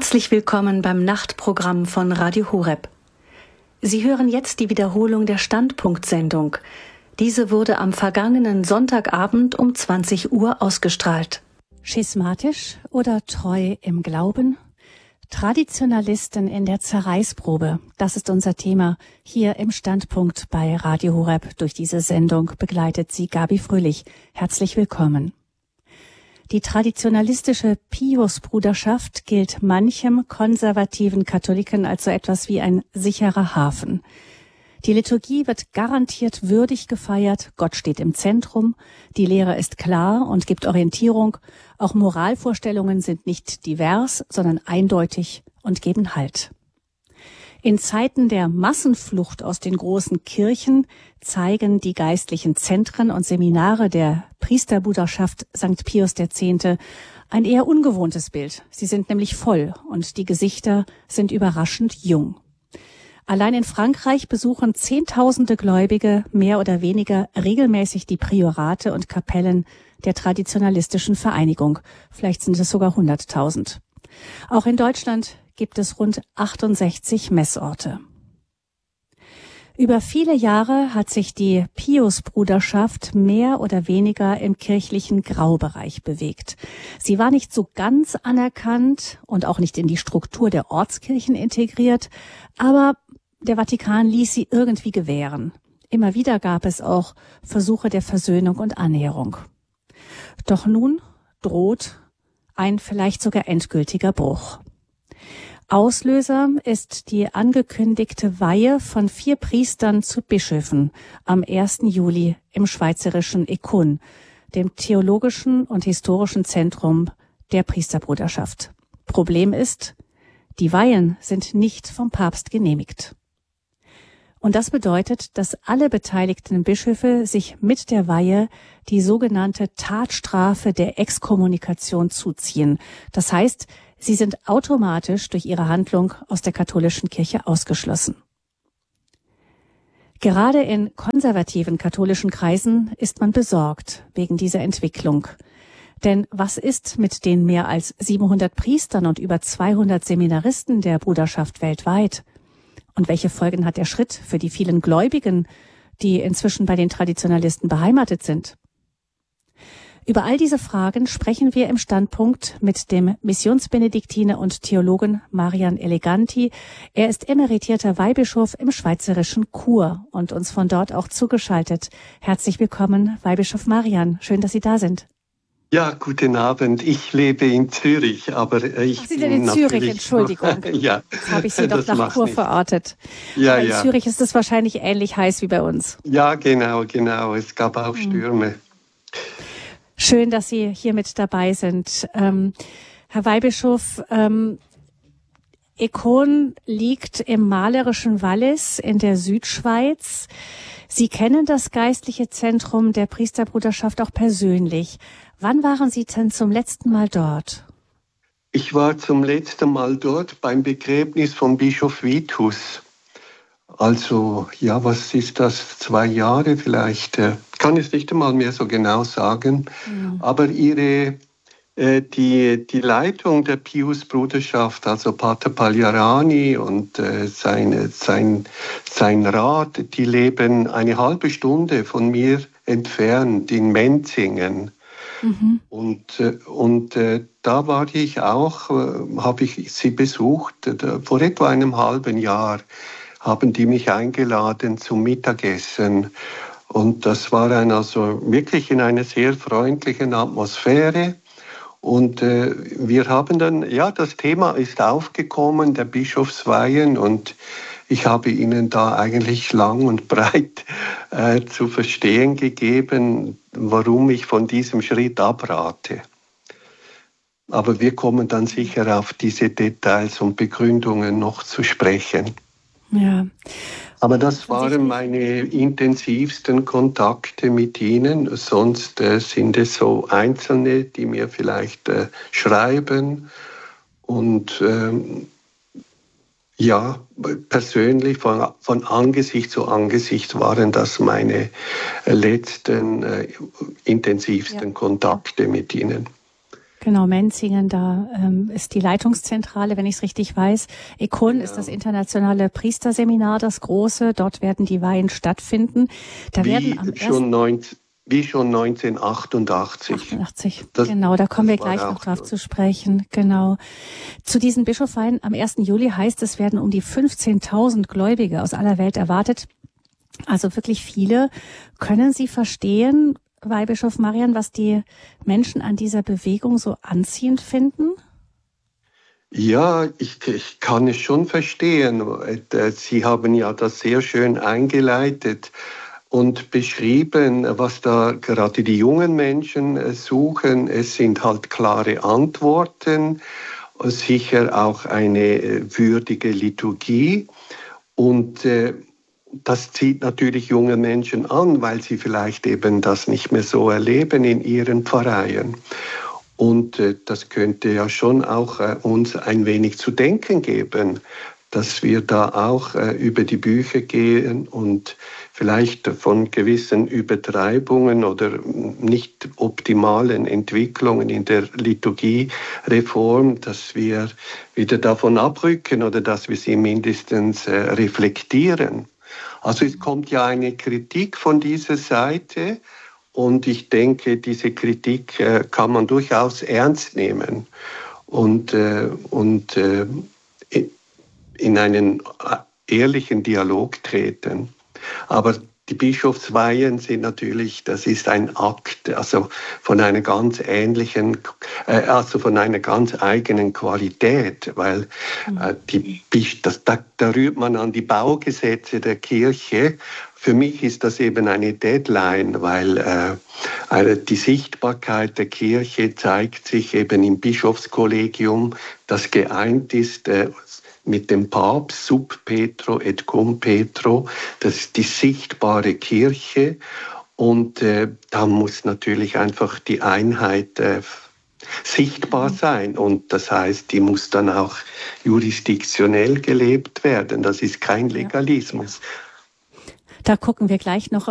Herzlich willkommen beim Nachtprogramm von Radio Horeb. Sie hören jetzt die Wiederholung der Standpunkt-Sendung. Diese wurde am vergangenen Sonntagabend um 20 Uhr ausgestrahlt. Schismatisch oder treu im Glauben? Traditionalisten in der Zerreißprobe, das ist unser Thema hier im Standpunkt bei Radio Horeb. Durch diese Sendung begleitet sie Gabi Fröhlich. Herzlich willkommen. Die traditionalistische Piusbruderschaft gilt manchem konservativen Katholiken als so etwas wie ein sicherer Hafen. Die Liturgie wird garantiert würdig gefeiert, Gott steht im Zentrum, die Lehre ist klar und gibt Orientierung, auch Moralvorstellungen sind nicht divers, sondern eindeutig und geben Halt. In Zeiten der Massenflucht aus den großen Kirchen zeigen die geistlichen Zentren und Seminare der Priesterbruderschaft St. Pius X. ein eher ungewohntes Bild. Sie sind nämlich voll und die Gesichter sind überraschend jung. Allein in Frankreich besuchen Zehntausende Gläubige mehr oder weniger regelmäßig die Priorate und Kapellen der traditionalistischen Vereinigung. Vielleicht sind es sogar 100.000. Auch in Deutschland gibt es rund 68 Messorte. Über viele Jahre hat sich die Piusbruderschaft mehr oder weniger im kirchlichen Graubereich bewegt. Sie war nicht so ganz anerkannt und auch nicht in die Struktur der Ortskirchen integriert, aber der Vatikan ließ sie irgendwie gewähren. Immer wieder gab es auch Versuche der Versöhnung und Annäherung. Doch nun droht ein vielleicht sogar endgültiger Bruch. Auslöser ist die angekündigte Weihe von 4 Priestern zu Bischöfen am 1. Juli im schweizerischen Écône, dem theologischen und historischen Zentrum der Priesterbruderschaft. Problem ist, die Weihen sind nicht vom Papst genehmigt. Und das bedeutet, dass alle beteiligten Bischöfe sich mit der Weihe die sogenannte Tatstrafe der Exkommunikation zuziehen. Das heißt, sie sind automatisch durch ihre Handlung aus der katholischen Kirche ausgeschlossen. Gerade in konservativen katholischen Kreisen ist man besorgt wegen dieser Entwicklung. Denn was ist mit den mehr als 700 Priestern und über 200 Seminaristen der Bruderschaft weltweit? Und welche Folgen hat der Schritt für die vielen Gläubigen, die inzwischen bei den Traditionalisten beheimatet sind? Über all diese Fragen sprechen wir im Standpunkt mit dem Missionsbenediktiner und Theologen Marian Eleganti. Er ist emeritierter Weihbischof im schweizerischen Chur und uns von dort auch zugeschaltet. Herzlich willkommen, Weihbischof Marian. Schön, dass Sie da sind. Ja, guten Abend. Ich lebe in Zürich, aber ich Sie sind in Zürich, Entschuldigung. Ja, jetzt habe ich Sie doch nach Chur verortet. Ja, aber in Zürich ist es wahrscheinlich ähnlich heiß wie bei uns. Ja, genau. Es gab auch Stürme. Schön, dass Sie hier mit dabei sind. Herr Weihbischof, Écône liegt im malerischen Wallis in der Südschweiz. Sie kennen das geistliche Zentrum der Priesterbruderschaft auch persönlich. Wann waren Sie denn zum letzten Mal dort? Ich war zum letzten Mal dort beim Begräbnis von Bischof Vitus. Also, ja, was ist das? 2 Jahre vielleicht? Kann es nicht einmal mehr so genau sagen. Aber die Leitung der Piusbruderschaft, also Pater Pagliarani und sein Rat, die leben eine halbe Stunde von mir entfernt in Menzingen. Und da war ich auch, habe ich sie besucht, vor etwa einem halben Jahr haben die mich eingeladen zum Mittagessen. Und das war also wirklich in einer sehr freundlichen Atmosphäre. Und wir haben dann, ja, das Thema ist aufgekommen, der Bischofsweihen, und ich habe ihnen da eigentlich lang und breit zu verstehen gegeben, warum ich von diesem Schritt abrate. Aber wir kommen dann sicher auf diese Details und Begründungen noch zu sprechen. Ja. Aber das waren meine intensivsten Kontakte mit Ihnen. Sonst sind es so Einzelne, die mir vielleicht schreiben. Und ja, persönlich von Angesicht zu Angesicht waren das meine letzten intensivsten Kontakte mit Ihnen. Genau, Menzingen, da ist die Leitungszentrale, wenn ich es richtig weiß. ECON ist das internationale Priesterseminar, das große. Dort werden die Weihen stattfinden. Wie schon 1988. 88, genau, da kommen wir gleich noch drauf zu sprechen. Genau. Zu diesen Bischofsweihen am 1. Juli heißt es, werden um die 15.000 Gläubige aus aller Welt erwartet. Also wirklich viele. Können Sie verstehen, Weihbischof Marian, was die Menschen an dieser Bewegung so anziehend finden? Ja, ich kann es schon verstehen. Sie haben ja das sehr schön eingeleitet und beschrieben, was da gerade die jungen Menschen suchen. Es sind halt klare Antworten, sicher auch eine würdige Liturgie und das zieht natürlich junge Menschen an, weil sie vielleicht eben das nicht mehr so erleben in ihren Pfarreien. Und das könnte ja schon auch uns ein wenig zu denken geben, dass wir da auch über die Bücher gehen und vielleicht von gewissen Übertreibungen oder nicht optimalen Entwicklungen in der Liturgiereform, dass wir wieder davon abrücken oder dass wir sie mindestens reflektieren. Also es kommt ja eine Kritik von dieser Seite und ich denke, diese Kritik kann man durchaus ernst nehmen und in einen ehrlichen Dialog treten. Aber die Bischofsweihen sind natürlich, das ist ein Akt, also von einer ganz ähnlichen, also von einer ganz eigenen Qualität, weil da rührt man an die Baugesetze der Kirche. Für mich ist das eben eine Deadline, weil die Sichtbarkeit der Kirche zeigt sich eben im Bischofskollegium, das geeint ist mit dem Papst, sub Petro et cum Petro, das ist die sichtbare Kirche und da muss natürlich einfach die Einheit sichtbar sein und das heißt, die muss dann auch jurisdiktionell gelebt werden, das ist kein Legalismus. Da gucken wir gleich noch